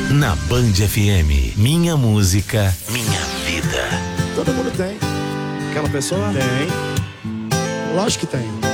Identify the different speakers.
Speaker 1: Na Band FM, minha música, minha vida.
Speaker 2: Todo mundo tem. Aquela pessoa? Tem. Lógico que tem.